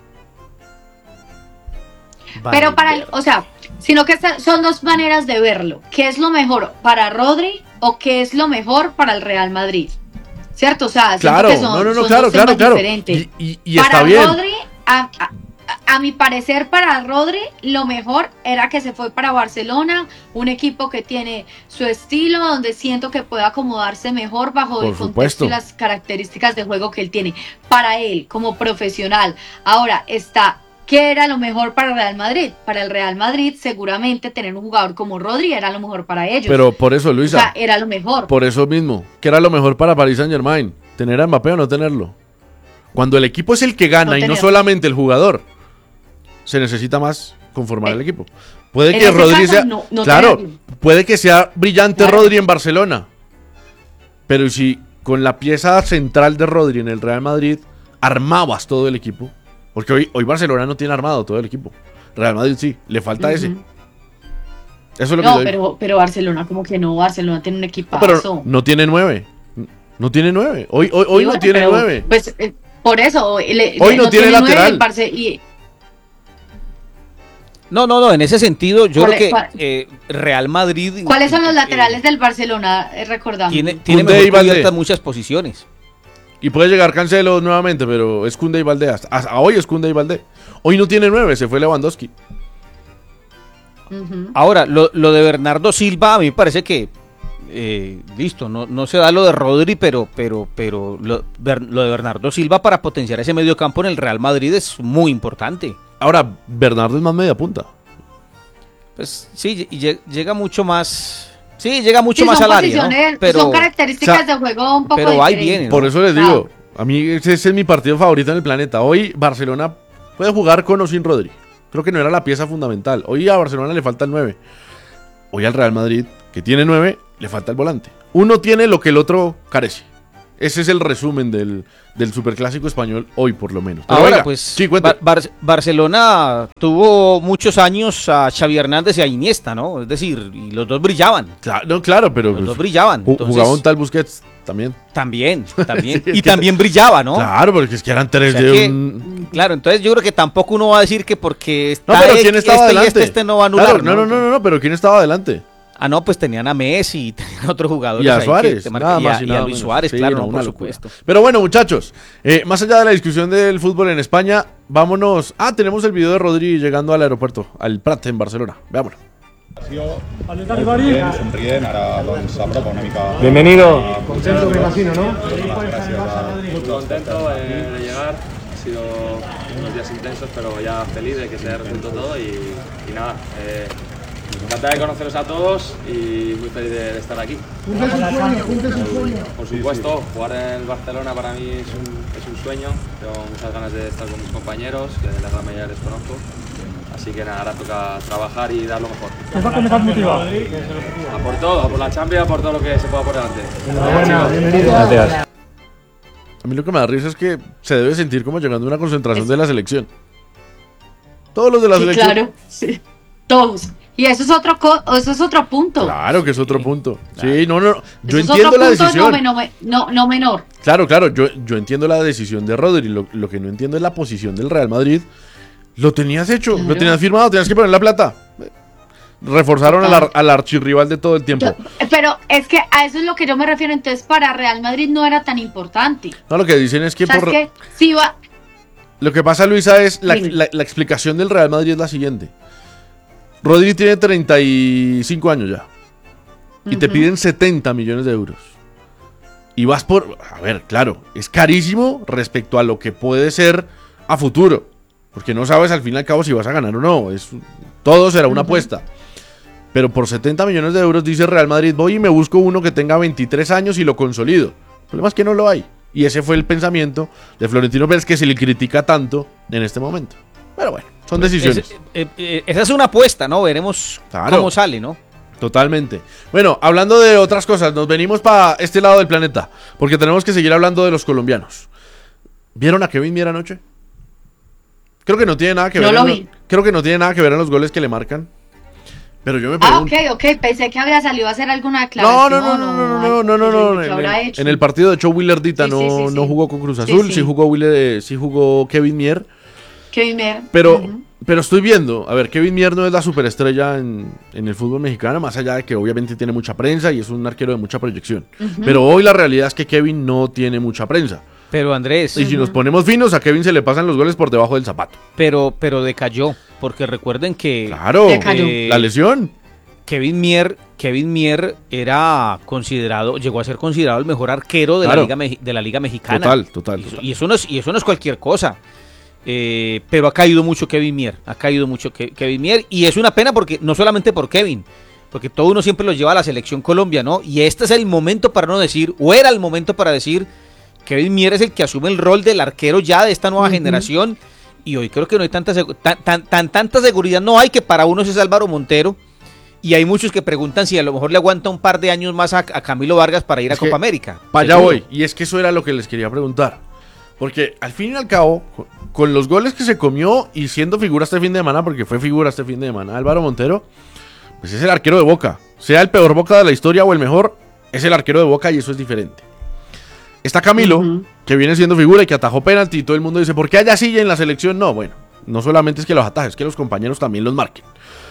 Pero para el, o sea, sino que son dos maneras de verlo. ¿Qué es lo mejor para Rodri o qué es lo mejor para el Real Madrid? ¿Cierto? O sea, claro, que son, no, no, no, son claro, dos claro, claro. diferentes. Y, y, y para está bien. Rodri, a, a, a mi parecer, para Rodri, lo mejor era que se fue para Barcelona, un equipo que tiene su estilo, donde siento que puede acomodarse mejor bajo Por el supuesto. contexto y las características de juego que él tiene. Para él, como profesional. Ahora está... ¿Qué era lo mejor para el Real Madrid? Para el Real Madrid, seguramente tener un jugador como Rodri era lo mejor para ellos. Pero por eso, Luisa. O sea, era lo mejor. Por eso mismo. ¿Qué era lo mejor para Paris Saint-Germain? ¿Tener a Mbappé o no tenerlo? Cuando el equipo es el que gana no y no solamente el jugador, se necesita más conformar eh, el equipo. Puede que Rodri sea... No, no claro, tenerlo. Puede que sea brillante claro. Rodri en Barcelona. Pero si con la pieza central de Rodri en el Real Madrid armabas todo el equipo... Porque hoy, hoy Barcelona no tiene armado todo el equipo. Real Madrid sí, le falta uh-huh. ese. Eso es lo no, que pero, pero Barcelona como que no, Barcelona tiene un equipazo. No, pero no tiene nueve. No tiene nueve. Hoy, hoy, hoy bueno, no tiene pero, nueve. Pues eh, por eso. Le, hoy no, no tiene, tiene lateral. Nueve, y... No, no, no, en ese sentido yo creo que eh, Real Madrid... ¿Cuáles son los laterales eh, del Barcelona? Eh, recordamos. Tiene, tiene mejor cubiertas muchas posiciones. Y puede llegar Cancelo nuevamente, pero es Koundé y Valdé. Hasta, hasta hoy es Koundé y Valdé. Hoy no tiene nueve, se fue Lewandowski. Uh-huh. Ahora, lo, lo de Bernardo Silva, a mí me parece que, eh, listo, no, no se da lo de Rodri, pero, pero, pero lo, lo de Bernardo Silva para potenciar ese medio campo en el Real Madrid es muy importante. Ahora, Bernardo es más media punta. Pues sí, y llega mucho más... Sí, llega mucho sí, más al área, ¿no? Pero, son características o sea, de juego un poco pero ahí viene, ¿no? Por eso les digo, A mí ese, ese es mi partido favorito en el planeta. Hoy Barcelona puede jugar con o sin Rodri. Creo que no era la pieza fundamental. Hoy a Barcelona le falta el nueve. Hoy al Real Madrid, que tiene nueve, le falta el volante. Uno tiene lo que el otro carece. Ese es el resumen del, del superclásico español hoy, por lo menos. Pero Ahora, venga, pues, sí, cuente. Bar- Bar- Barcelona tuvo muchos años a Xavi Hernández y a Iniesta, ¿no? Es decir, y los dos brillaban. Claro, no, claro, pero Los pues, dos brillaban. ju- Entonces, jugaba un tal Busquets también. También, también. Sí, es y que también brillaba, ¿no? Claro, porque es que eran O tres sea de que, un... Claro, entonces yo creo que tampoco uno va a decir que porque está No, pero este, ¿quién estaba este y adelante? este, este no va a anular. Claro, no, no, no, no, no, pero ¿quién estaba adelante? Ah, no, pues tenían a Messi y tenían otros jugadores. Y a ahí que Suárez, te marcan- nada y a- más y y nada a Luis menos. Suárez, Sí, claro, no, no, una por locura. supuesto. Pero bueno, muchachos, eh, más allá de la discusión del fútbol en España, vámonos. Ah, tenemos el video de Rodri llegando al aeropuerto, al Prat en Barcelona. Veámoslo. Somrient, somrient, ara doncs s'apropa una mica... Bienvenido. Contento, me imagino, ¿no? Gràcies a... Muy contento eh, de llegar. Ha sido unos días intensos, pero ya feliz de que se haya resuelto todo y, y nada. Eh, encantado de conoceros a todos y muy feliz de, de estar aquí. Por supuesto, jugar en el Barcelona para mí es un, es un sueño. Tengo muchas ganas de estar con mis compañeros, que la gran mayoría les conozco. Así que nada, ahora toca trabajar y dar lo mejor. A por todo, a por la Champions, a por todo lo que se pueda por delante. Gracias. A mí lo que me da risa es que se debe sentir como llegando a una concentración de la selección. Todos los de la Sí, selección. claro, sí. Todos. Y eso es otro co- eso es otro punto. Claro que es otro punto. Sí, no, no. Yo Eso es entiendo otro la punto decisión. No, meno- no, no menor. Claro, claro, yo, yo entiendo la decisión de Rodri. Lo, lo que no entiendo es la posición del Real Madrid. Lo tenías hecho, Claro. lo tenías firmado, tenías que poner la plata. Reforzaron al, ar- al archirrival de todo el tiempo. Yo- pero es que a eso es lo que yo me refiero. Entonces, para Real Madrid no era tan importante. No, lo que dicen es que ¿Sabes por... qué? Sí va. Lo que pasa, Luisa, es la, Dime. la- la explicación del Real Madrid es la siguiente. Rodri tiene treinta y cinco años ya. Y te Ujú. piden setenta millones de euros. Y vas por... A ver, claro, es carísimo respecto a lo que puede ser a futuro. Porque no sabes al fin y al cabo si vas a ganar o no. Es, todo será una apuesta. Pero por setenta millones de euros dice Real Madrid, voy y me busco uno que tenga veintitrés años y lo consolido. El problema es que no lo hay. Y ese fue el pensamiento de Florentino Pérez, que se le critica tanto en este momento. Pero bueno, son decisiones. Es- eh, eh, esa es una apuesta, ¿no? Veremos Claro. cómo sale, ¿no? Totalmente. Bueno, hablando de otras cosas, nos venimos para este lado del planeta, porque tenemos que seguir hablando de los colombianos. ¿Vieron a Kevin Mier anoche? Creo que no tiene nada que No ver. lo en vi. Creo que no tiene nada que ver en los goles que le marcan. Pero yo me Ah, pregunto. ok, ok. Pensé que había salido a hacer alguna No, declaración. no, no, no, no, no, no, no, no, algo no. que En, habrá el- hecho. en el partido de hecho Willer Dita Sí, no, sí, sí, sí. no jugó con Cruz Sí, Azul, sí, sí. jugó Willer, eh, sí jugó Kevin Mier. Kevin Mier. Pero, Ujú. pero estoy viendo, a ver, Kevin Mier no es la superestrella en, en el fútbol mexicano, más allá de que obviamente tiene mucha prensa y es un arquero de mucha proyección. Pero hoy la realidad es que Kevin no tiene mucha prensa. Pero Andrés, Y si nos ponemos finos, a Kevin se le pasan los goles por debajo del zapato. pero, pero decayó, porque recuerden que Claro, Decayó. eh, la lesión. Kevin Mier, Kevin Mier era considerado, llegó a ser considerado el mejor arquero de, Claro. la, liga, Meji- de la liga mexicana. Total, total, Y eso, total. y eso no es, y eso no es cualquier cosa. Eh, pero ha caído mucho Kevin Mier, ha caído mucho Ke- Kevin Mier, y es una pena porque no solamente por Kevin, porque todo uno siempre lo lleva a la selección Colombia, ¿no? Y este es el momento para no decir, o era el momento para decir, Kevin Mier es el que asume el rol del arquero ya de esta nueva generación, y hoy creo que no hay tanta, segu- tan, tan, tan- tanta seguridad, no hay, que para uno es Álvaro Montero, y hay muchos que preguntan si a lo mejor le aguanta un par de años más a, a Camilo Vargas para ir Es a que Copa América. Para allá Seguro. voy. Y es que eso era lo que les quería preguntar. Porque al fin y al cabo, con, con los goles que se comió y siendo figura este fin de semana, porque fue figura este fin de semana, Álvaro Montero, pues es el arquero de Boca. Sea el peor Boca de la historia o el mejor, es el arquero de Boca y eso es diferente. Está Camilo, Ujú. que viene siendo figura y que atajó penalti y todo el mundo dice, ¿por qué haya silla en la selección? No, bueno, no solamente es que los atajes, es que los compañeros también los marquen.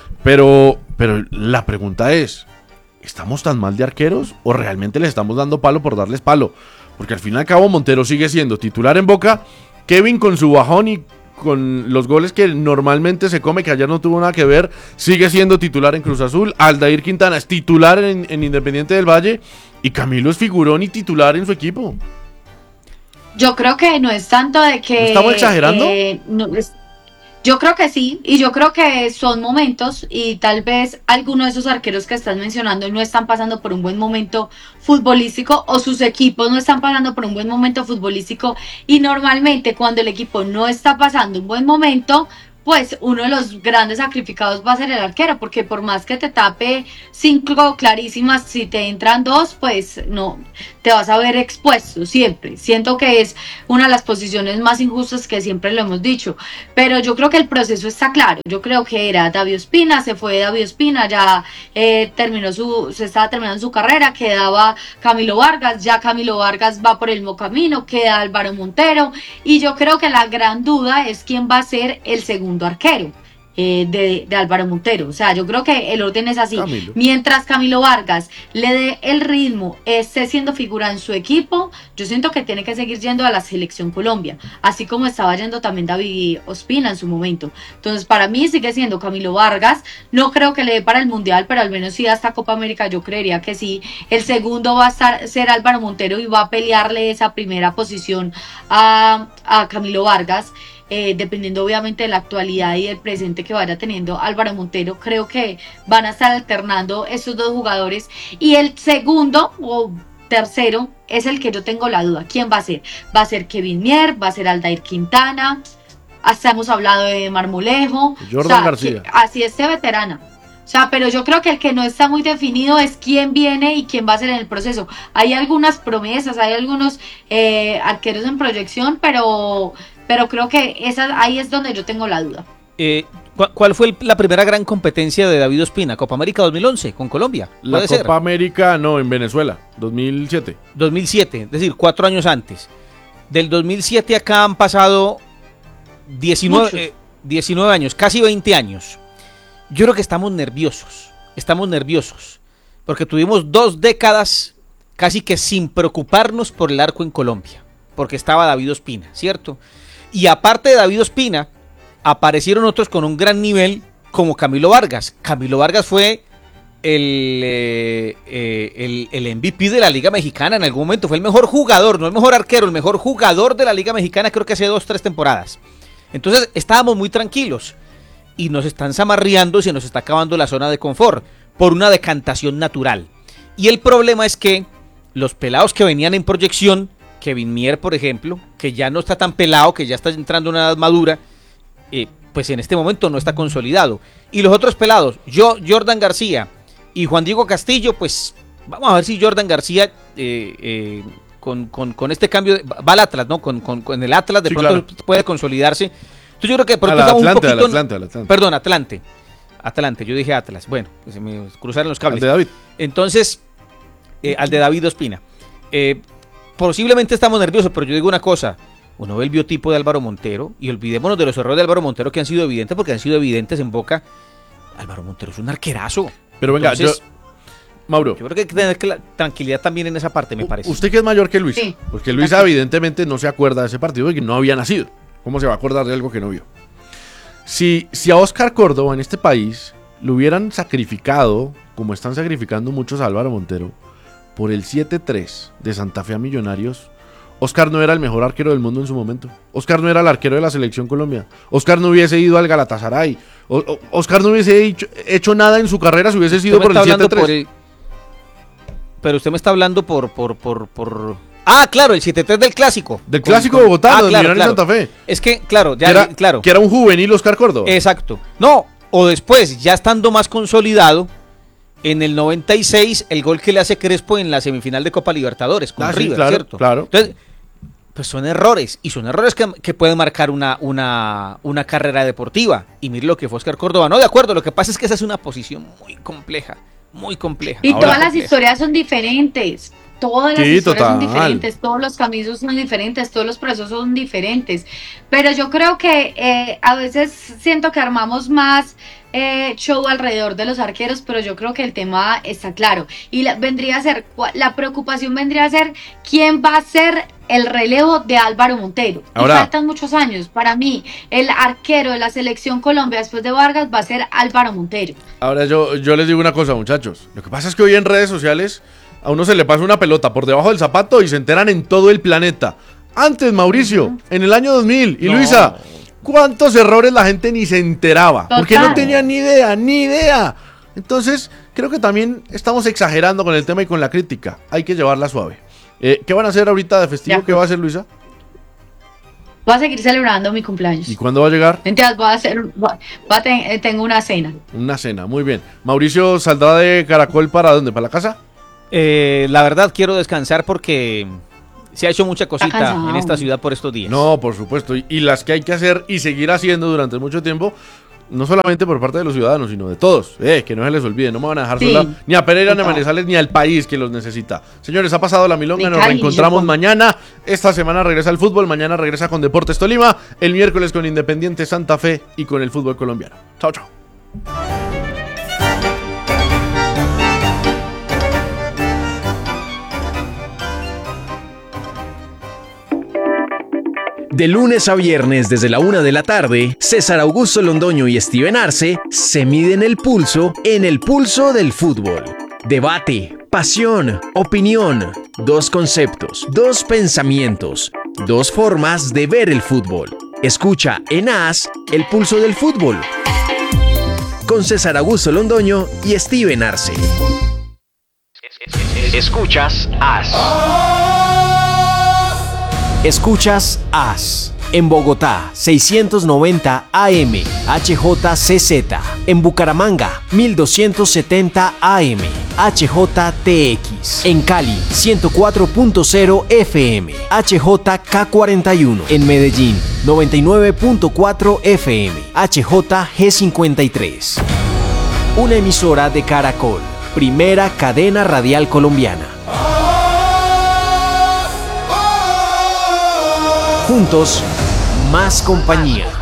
Pero, pero la pregunta es, ¿estamos tan mal de arqueros o realmente les estamos dando palo por darles palo? Porque al fin y al cabo Montero sigue siendo titular en Boca, Kevin con su bajón y con los goles que normalmente se come, que ayer no tuvo nada que ver, sigue siendo titular en Cruz Azul, Aldair Quintana es titular en, en Independiente del Valle y Camilo es figurón y titular en su equipo. Yo creo que no es tanto de que. ¿No estamos exagerando? eh, no, es- Yo creo que sí, y yo creo que son momentos y tal vez algunos de esos arqueros que estás mencionando no están pasando por un buen momento futbolístico o sus equipos no están pasando por un buen momento futbolístico y normalmente cuando el equipo no está pasando un buen momento, pues uno de los grandes sacrificados va a ser el arquero, porque por más que te tape cinco clarísimas, si te entran dos, pues no, te vas a ver expuesto siempre. Siento que es una de las posiciones más injustas que siempre lo hemos dicho, pero yo creo que el proceso está claro. Yo creo que era David Ospina, se fue David Ospina, ya eh, terminó su, se estaba terminando su carrera, quedaba Camilo Vargas, ya Camilo Vargas va por el mismo camino, queda Álvaro Montero, y yo creo que la gran duda es quién va a ser el segundo arquero eh, de, de Álvaro Montero. O sea, yo creo que el orden es así. Camilo. Mientras Camilo Vargas le dé el ritmo, esté siendo figura en su equipo, yo siento que tiene que seguir yendo a la selección Colombia, así como estaba yendo también David Ospina en su momento. Entonces, para mí sigue siendo Camilo Vargas. No creo que le dé para el Mundial, pero al menos sí hasta Copa América yo creería que sí. El segundo va a estar, ser Álvaro Montero y va a pelearle esa primera posición a, a Camilo Vargas. Eh, dependiendo obviamente de la actualidad y del presente que vaya teniendo Álvaro Montero, creo que van a estar alternando estos dos jugadores. Y el segundo o tercero es el que yo tengo la duda. ¿Quién va a ser? ¿Va a ser Kevin Mier? ¿Va a ser Aldair Quintana? Hasta hemos hablado de Marmolejo. Jordan o sea, García. Que, así es, veterana. O sea, pero yo creo que el que no está muy definido es quién viene y quién va a ser en el proceso. Hay algunas promesas, hay algunos eh, arqueros en proyección, pero... pero creo que esa, ahí es donde yo tengo la duda. Eh, ¿Cuál fue el, la primera gran competencia de David Ospina? Copa América dos mil once, con Colombia. La Copa ser? América, no, en Venezuela, dos mil siete. dos mil siete, es decir, cuatro años antes. Del dos mil siete acá han pasado diecinueve, eh, diecinueve años, casi veinte años. Yo creo que estamos nerviosos, estamos nerviosos, porque tuvimos dos décadas casi que sin preocuparnos por el arco en Colombia, porque estaba David Ospina, ¿cierto? Y aparte de David Ospina, aparecieron otros con un gran nivel, como Camilo Vargas. Camilo Vargas fue el, eh, eh, el, el M V P de la Liga Mexicana en algún momento. Fue el mejor jugador, no el mejor arquero, el mejor jugador de la Liga Mexicana, creo que hace dos, tres temporadas. Entonces estábamos muy tranquilos. Y nos están zamarreando y se nos está acabando la zona de confort por una decantación natural. Y el problema es que los pelados que venían en proyección, Kevin Mier, por ejemplo, que ya no está tan pelado, que ya está entrando en una edad madura, eh, pues en este momento no está consolidado. Y los otros pelados, yo, Jordan García y Juan Diego Castillo, pues vamos a ver si Jordan García eh, eh, con, con, con este cambio, de, va al Atlas, ¿no? Con, con, con el Atlas de sí, pronto claro. puede consolidarse. Entonces yo creo que de pronto estamos un poquito... Al Atlante, al Atlante. Perdón, Atlante. Atlante, yo dije Atlas. Bueno, pues se me cruzaron los cables. Al de David. Entonces, eh, al de David Ospina. Eh, posiblemente estamos nerviosos, pero yo digo una cosa. Uno ve el biotipo de Álvaro Montero y olvidémonos de los errores de Álvaro Montero que han sido evidentes, porque han sido evidentes en Boca. Álvaro Montero es un arquerazo. Pero venga, Entonces, yo... Mauro. Yo creo que hay que tener tranquilidad también en esa parte, me parece. Usted que es mayor que Luis, sí. Porque Luis Gracias. evidentemente no se acuerda de ese partido porque no había nacido. ¿Cómo se va a acordar de algo que no vio? Si, si a Oscar Córdoba en este país lo hubieran sacrificado, como están sacrificando muchos a Álvaro Montero, por el siete tres de Santa Fe a Millonarios, Oscar no era el mejor arquero del mundo en su momento. Oscar no era el arquero de la Selección Colombia. Oscar no hubiese ido al Galatasaray. O, o, Oscar no hubiese hecho, hecho nada en su carrera si hubiese sido por el siete tres. Por el... Pero usted me está hablando por... por, por, por... Ah, claro, el siete tres del clásico. Del clásico con, con... bogotano, ah, claro, del claro. Santa Fe. Es que, claro, ya, que era, claro. Que era un juvenil Oscar Córdoba. Exacto. No, o después, ya estando más consolidado, en el noventa y seis, el gol que le hace Crespo en la semifinal de Copa Libertadores con ah, River, sí, claro, ¿cierto? Claro. Entonces, pues son errores, y son errores que, que pueden marcar una, una, una carrera deportiva. Y mire lo que fue Oscar Córdoba. No, de acuerdo, lo que pasa es que esa es una posición muy compleja, muy compleja. Y Ahora, todas las compleja. historias son diferentes. Todas las sí, historias total. son diferentes, todos los caminos son diferentes, todos los procesos son diferentes. Pero yo creo que eh, a veces siento que armamos más eh, show alrededor de los arqueros, pero yo creo que el tema está claro. Y la, vendría a ser, la preocupación vendría a ser quién va a ser el relevo de Álvaro Montero. Ahora, y faltan muchos años. Para mí, el arquero de la Selección Colombia después de Vargas va a ser Álvaro Montero. Ahora yo, yo les digo una cosa, muchachos. Lo que pasa es que hoy en redes sociales a uno se le pasa una pelota por debajo del zapato y se enteran en todo el planeta. Antes, Mauricio, uh-huh. en el año dos mil. Y no. Luisa, cuántos errores la gente ni se enteraba, Total. porque no tenía ni idea, ni idea. Entonces, creo que también estamos exagerando con el tema y con la crítica. Hay que llevarla suave. Eh, ¿Qué van a hacer ahorita de festivo? Ya. ¿Qué va a hacer Luisa? Voy a seguir celebrando mi cumpleaños. ¿Y cuándo va a llegar? Mentiras, voy a hacer, voy a- voy a ten- eh, tengo una cena. Una cena, muy bien. Mauricio saldrá de Caracol para dónde, para la casa. Eh, la verdad quiero descansar porque se ha hecho mucha cosita cansado. en esta ciudad por estos días. No, por supuesto. Y, y las que hay que hacer y seguir haciendo durante mucho tiempo, no solamente por parte de los ciudadanos, sino de todos. Eh, que no se les olvide, no me van a dejar Sí. sola ni a Pereira, ni a Total. Manizales, ni al país que los necesita. Señores, ha pasado la milonga, Ni nos Cali, reencontramos yo- mañana. Esta semana regresa el fútbol, mañana regresa con Deportes Tolima, el miércoles con Independiente Santa Fe y con el fútbol colombiano. Chao, chao. De lunes a viernes desde la una de la tarde, César Augusto Londoño y Steven Arce se miden el pulso en el pulso del fútbol. Debate, pasión, opinión, dos conceptos, dos pensamientos, dos formas de ver el fútbol. Escucha en AS el pulso del fútbol con César Augusto Londoño y Steven Arce. Escuchas AS. Escuchas AS. En Bogotá, seiscientos noventa A M, H J C Z. En Bucaramanga, mil doscientos setenta A M, H J T X. En Cali, ciento cuatro punto cero F M, H J K cuarenta y uno. En Medellín, noventa y nueve punto cuatro F M, H J G cincuenta y tres. Una emisora de Caracol, primera cadena radial colombiana. Juntos, más compañía.